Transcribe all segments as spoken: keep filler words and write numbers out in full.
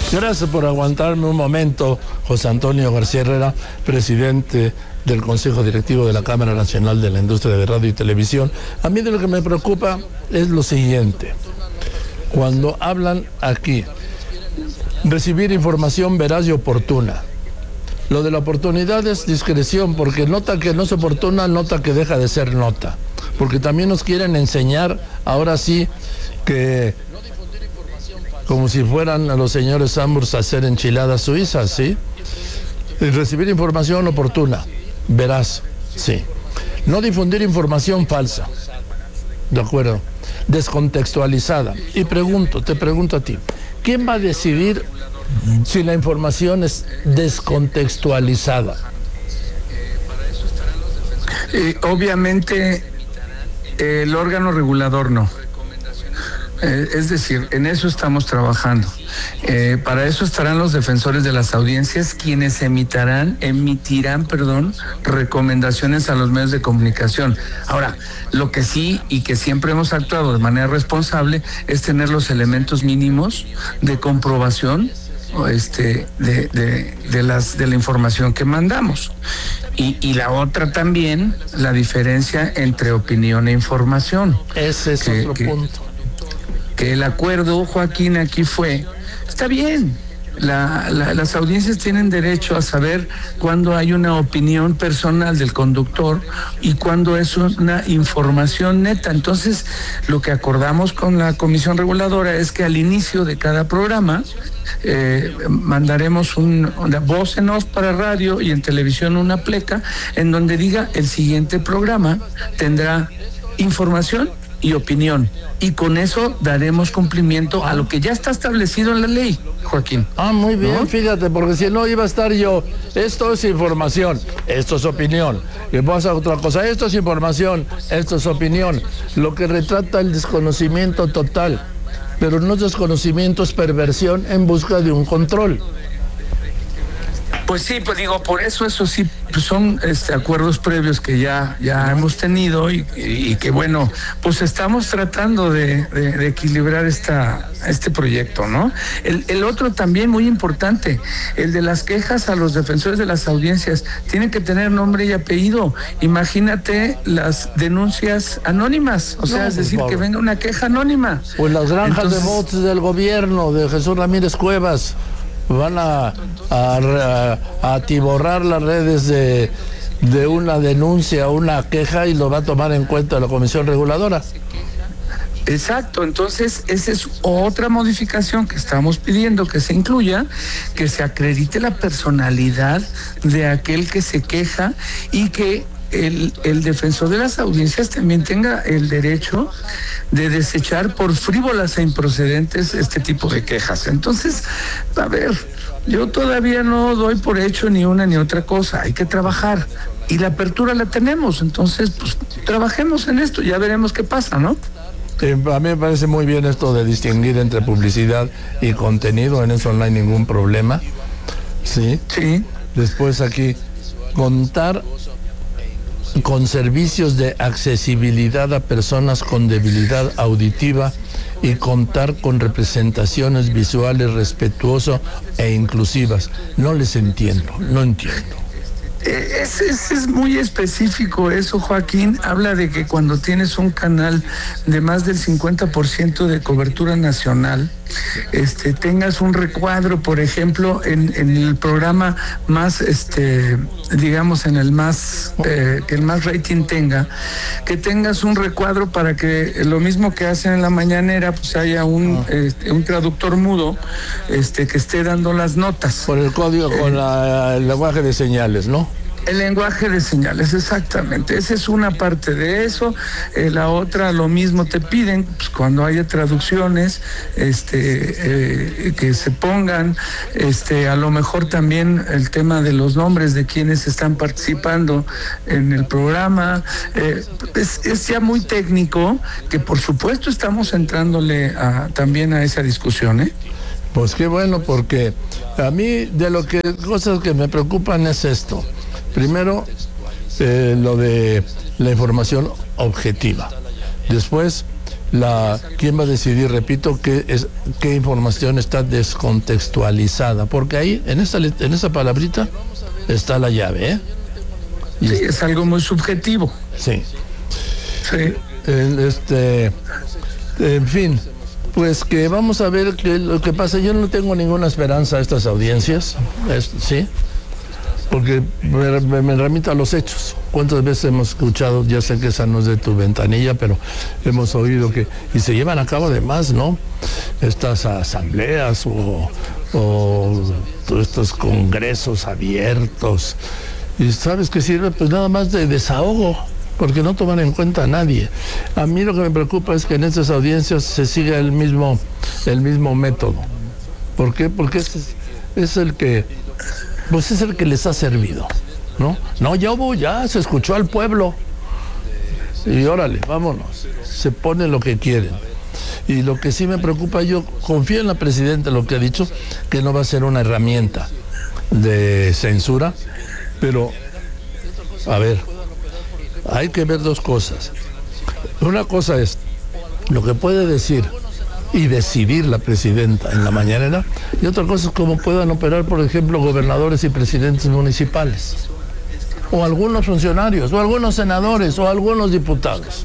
Gracias por aguantarme un momento, José Antonio García Herrera, presidente del Consejo Directivo de la Cámara Nacional de la Industria de Radio y Televisión. A mí de lo que me preocupa es lo siguiente. Cuando hablan aquí, recibir información veraz y oportuna. Lo de la oportunidad es discreción, porque nota que no es oportuna, nota que deja de ser nota. Porque también nos quieren enseñar, ahora sí, que como si fueran a los señores Samburs a hacer enchiladas suizas, ¿sí? Y recibir información oportuna, veraz, sí. No difundir información falsa, ¿de acuerdo? Descontextualizada. Y pregunto, te pregunto a ti, ¿quién va a decidir si la información es descontextualizada? Eh, obviamente, eh, el órgano regulador no. Eh, es decir, en eso estamos trabajando. Eh, para eso estarán los defensores de las audiencias, quienes emitirán, emitirán, perdón, recomendaciones a los medios de comunicación. Ahora, lo que sí y que siempre hemos actuado de manera responsable es tener los elementos mínimos de comprobación este, de, de, de, las, de la información que mandamos. Y, y la otra también, la diferencia entre opinión e información. Ese es que, otro que, punto. Que el acuerdo, Joaquín, aquí fue, está bien, la, la, las audiencias tienen derecho a saber cuándo hay una opinión personal del conductor y cuándo es una información neta. Entonces, lo que acordamos con la Comisión Reguladora es que al inicio de cada programa eh, mandaremos un, una voz en off para radio y en televisión una pleca en donde diga el siguiente programa tendrá información y opinión, y con eso daremos cumplimiento a lo que ya está establecido en la ley, Joaquín. Ah, muy bien, ¿no? Fíjate, porque si no iba a estar yo, esto es información, esto es opinión, y pasa otra cosa, esto es información, esto es opinión, lo que retrata el desconocimiento total, pero no es desconocimiento, es perversión en busca de un control. Pues sí, pues digo, por eso eso sí pues son este, acuerdos previos que ya, ya hemos tenido y, y, y que bueno, pues estamos tratando de, de, de equilibrar esta, este proyecto, ¿no? El, el otro también muy importante, el de las quejas a los defensores de las audiencias, tiene que tener nombre y apellido. Imagínate las denuncias anónimas, o sea, no, es decir, que venga una queja anónima. Pues las granjas Entonces, de bots del gobierno de Jesús Ramírez Cuevas van a, a, a atiborrar las redes de, de una denuncia, una queja, y lo va a tomar en cuenta la Comisión Reguladora. Exacto, entonces esa es otra modificación que estamos pidiendo que se incluya, que se acredite la personalidad de aquel que se queja y que El, el defensor de las audiencias también tenga el derecho de desechar por frívolas e improcedentes este tipo de quejas. Entonces, a ver, yo todavía no doy por hecho ni una ni otra cosa, hay que trabajar y la apertura la tenemos, entonces pues trabajemos en esto, ya veremos qué pasa, ¿no? Eh, a mí me parece muy bien esto de distinguir entre publicidad y contenido, en eso no hay ningún problema, ¿sí? Sí. Después aquí, contar con servicios de accesibilidad a personas con debilidad auditiva y contar con representaciones visuales respetuosas e inclusivas. No les entiendo, no entiendo. Es, es, es muy específico eso, Joaquín. Habla de que cuando tienes un canal de más del cincuenta por ciento de cobertura nacional, este, tengas un recuadro, por ejemplo, en, en el programa más, este, digamos, en el más, eh, que el más rating tenga, que tengas un recuadro para que lo mismo que hacen en la mañanera, pues haya un, este, un traductor mudo, este, que esté dando las notas. Por el código, eh, con la, el lenguaje de señales, ¿no? El lenguaje de señales, exactamente. Esa es una parte de eso. Eh, la otra, lo mismo te piden, pues, cuando haya traducciones, este, eh, que se pongan, este, a lo mejor también el tema de los nombres de quienes están participando en el programa. Eh, es, es ya muy técnico, que por supuesto estamos entrándole a, también a esa discusión, ¿eh? Pues qué bueno, porque a mí de lo que cosas que me preocupan es esto. Primero, eh, lo de la información objetiva. Después, la, ¿quién va a decidir, repito, qué, es, qué información está descontextualizada? Porque ahí, en esa, en esa palabrita, está la llave, ¿eh? Y sí, es algo muy subjetivo. Sí. Sí. El, este, en fin, pues que vamos a ver qué lo que pasa. Yo no tengo ninguna esperanza a estas audiencias, es, ¿sí? Porque me, me, me remito a los hechos. ¿Cuántas veces hemos escuchado? Ya sé que esa no es de tu ventanilla, pero hemos oído que, y se llevan a cabo además, ¿no? Estas asambleas o, o estos congresos abiertos. ¿Y sabes qué sirve? Pues nada más de desahogo, porque no toman en cuenta a nadie. A mí lo que me preocupa es que en estas audiencias se siga el mismo, el mismo método. ¿Por qué? Porque es, es el que... pues es el que les ha servido, ¿no? No, ya hubo, ya se escuchó al pueblo. Y órale, vámonos. Se pone lo que quieren. Y lo que sí me preocupa, yo confío en la presidenta, lo que ha dicho, que no va a ser una herramienta de censura, pero, a ver, hay que ver dos cosas. Una cosa es lo que puede decir y decidir la presidenta en la mañanera, y otra cosa es cómo puedan operar, por ejemplo, gobernadores y presidentes municipales, o algunos funcionarios, o algunos senadores, o algunos diputados.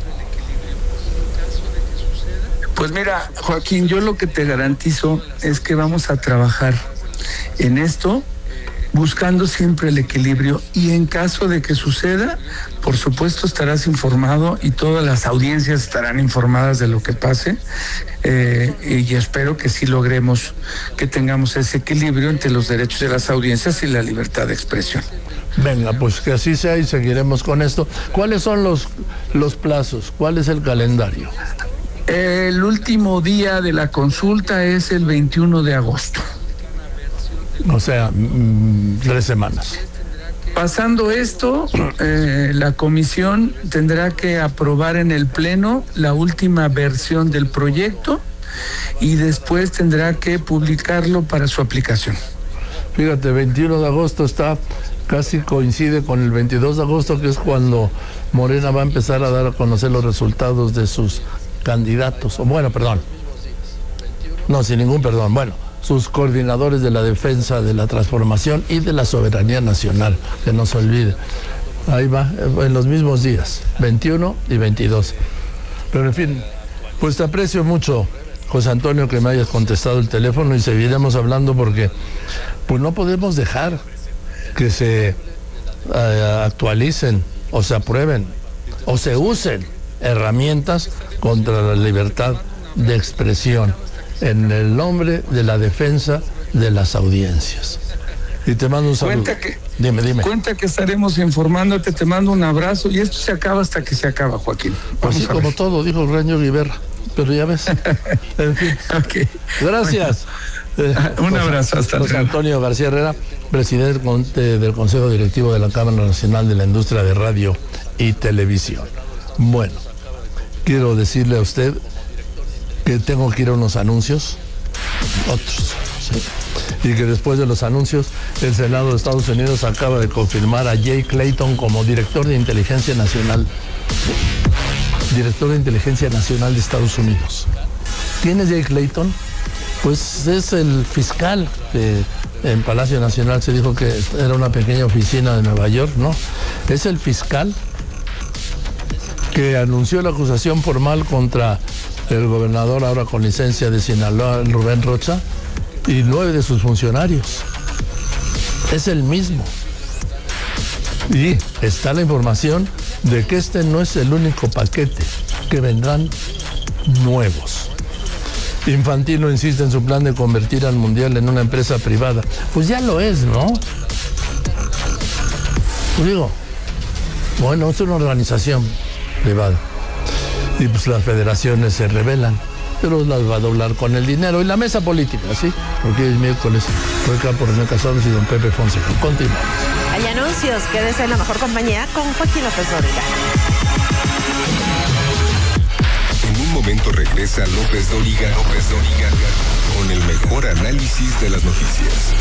Pues mira, Joaquín, yo lo que te garantizo es que vamos a trabajar en esto buscando siempre el equilibrio, y en caso de que suceda, por supuesto estarás informado y todas las audiencias estarán informadas de lo que pase, eh, y espero que sí logremos que tengamos ese equilibrio entre los derechos de las audiencias y la libertad de expresión. Venga, pues que así sea y seguiremos con esto. ¿Cuáles son los, los plazos? ¿Cuál es el calendario? El último día de la consulta es el veintiuno de agosto. O sea, mmm, tres semanas. Pasando esto, eh, la comisión tendrá que aprobar en el pleno la última versión del proyecto y después tendrá que publicarlo para su aplicación. Fíjate, veintiuno de agosto está, casi coincide con el veintidós de agosto, que es cuando Morena va a empezar a dar a conocer los resultados de sus candidatos. O bueno, perdón. No, sin ningún perdón. Bueno, sus coordinadores de la defensa de la transformación y de la soberanía nacional, que no se olvide. Ahí va, en los mismos días, veintiuno y veintidós. Pero en fin, pues te aprecio mucho, José Antonio, que me hayas contestado el teléfono, y seguiremos hablando porque pues no podemos dejar que se uh, actualicen o se aprueben o se usen herramientas contra la libertad de expresión en el nombre de la defensa de las audiencias. Y te mando un saludo. Cuenta que, dime, dime. Cuenta que estaremos informándote, te mando un abrazo, y esto se acaba hasta que se acaba, Joaquín. Pues sí, como todo, dijo Reño Guiberra, pero ya ves. En fin. Okay. Gracias. Bueno, eh, un abrazo, hasta luego. José Antonio García Herrera, presidente del Consejo Directivo de la Cámara Nacional de la Industria de Radio y Televisión. Bueno, quiero decirle a usted que tengo que ir a unos anuncios, otros, sí, y que después de los anuncios, el Senado de Estados Unidos acaba de confirmar a Jay Clayton como director de Inteligencia Nacional, director de Inteligencia Nacional de Estados Unidos. ¿Quién es Jay Clayton? Pues es el fiscal que en Palacio Nacional se dijo que era una pequeña oficina de Nueva York, ¿no? Es el fiscal que anunció la acusación formal contra el gobernador, ahora con licencia de Sinaloa, Rubén Rocha, y nueve de sus funcionarios. Es el mismo. Y está la información de que este no es el único paquete, que vendrán nuevos. Infantino insiste en su plan de convertir al Mundial en una empresa privada. Pues ya lo es, ¿no? Pues digo, bueno, es una organización privada. Y pues las federaciones se rebelan, pero las va a doblar con el dinero y la mesa política, ¿sí? Porque es miércoles. Fue acá por René Casados y don Pepe Fonseca. Continuamos. Hay anuncios. Quédese en la mejor compañía con Joaquín López Dóriga. En un momento regresa López Dóriga, López Dóriga, con el mejor análisis de las noticias.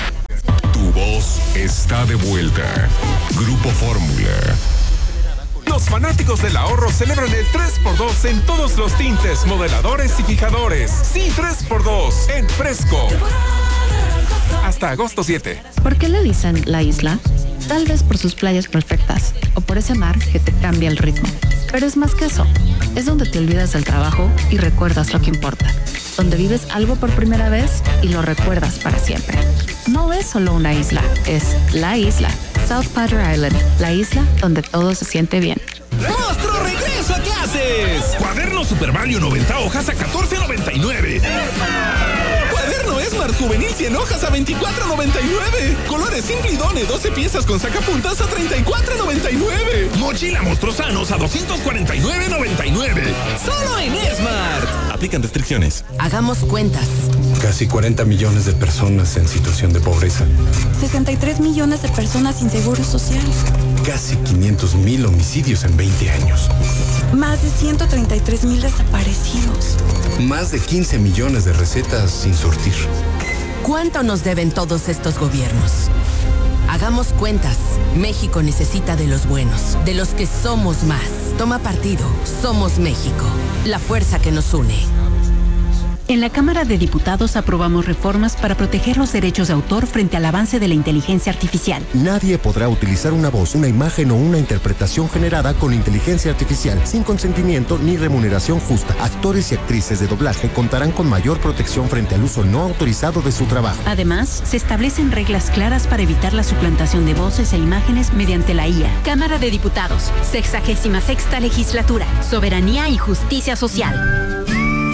Tu voz está de vuelta. Grupo Fórmula. Los fanáticos del ahorro celebran el tres por dos en todos los tintes, modeladores y fijadores. Sí, tres por dos en Fresco. Hasta agosto siete. ¿Por qué le dicen La Isla? Tal vez por sus playas perfectas o por ese mar que te cambia el ritmo. Pero es más que eso. Es donde te olvidas del trabajo y recuerdas lo que importa. Donde vives algo por primera vez y lo recuerdas para siempre. No es solo una isla, es La Isla. South Padre Island, la isla donde todo se siente bien. ¡Monstruo, regreso a clases! Cuaderno Super Mario noventa hojas a catorce noventa y nueve. Cuaderno Esmart Juvenil cien hojas a veinticuatro noventa y nueve. Colores Simple y Done doce piezas con sacapuntas a treinta y cuatro noventa y nueve. Mochila Monstruosanos a doscientos cuarenta y nueve noventa y nueve. Solo en Esmart. Aplican restricciones. Hagamos cuentas. Casi cuarenta millones de personas en situación de pobreza. sesenta y tres millones de personas sin seguro social. Casi quinientos mil homicidios en veinte años. Más de ciento treinta y tres mil desaparecidos. Más de quince millones de recetas sin surtir. ¿Cuánto nos deben todos estos gobiernos? Hagamos cuentas. México necesita de los buenos, de los que somos más. Toma partido. Somos México. La fuerza que nos une. En la Cámara de Diputados aprobamos reformas para proteger los derechos de autor frente al avance de la inteligencia artificial. Nadie podrá utilizar una voz, una imagen o una interpretación generada con inteligencia artificial sin consentimiento ni remuneración justa. Actores y actrices de doblaje contarán con mayor protección frente al uso no autorizado de su trabajo. Además, se establecen reglas claras para evitar la suplantación de voces e imágenes mediante la I A. Cámara de Diputados, sexagésima sexta legislatura, soberanía y justicia social.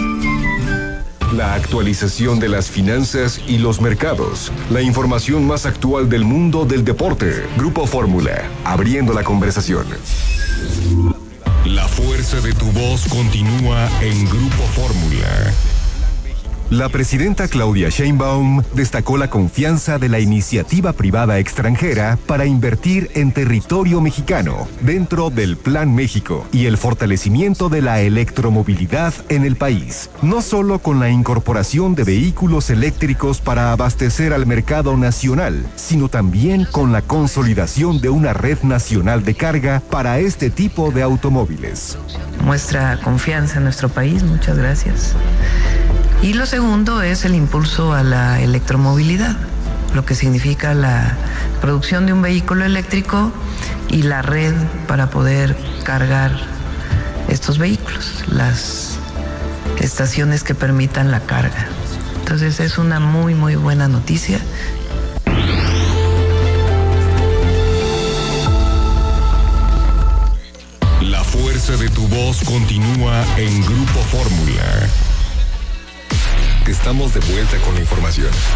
La actualización de las finanzas y los mercados. La información más actual del mundo del deporte. Grupo Fórmula, abriendo la conversación. La fuerza de tu voz continúa en Grupo Fórmula. La presidenta Claudia Sheinbaum destacó la confianza de la iniciativa privada extranjera para invertir en territorio mexicano dentro del Plan México y el fortalecimiento de la electromovilidad en el país, no solo con la incorporación de vehículos eléctricos para abastecer al mercado nacional, sino también con la consolidación de una red nacional de carga para este tipo de automóviles. Muestra confianza en nuestro país, muchas gracias. Y lo segundo es el impulso a la electromovilidad, lo que significa la producción de un vehículo eléctrico y la red para poder cargar estos vehículos, las estaciones que permitan la carga. Entonces es una muy, muy buena noticia. La fuerza de tu voz continúa en Grupo Fórmula. Estamos de vuelta con la información.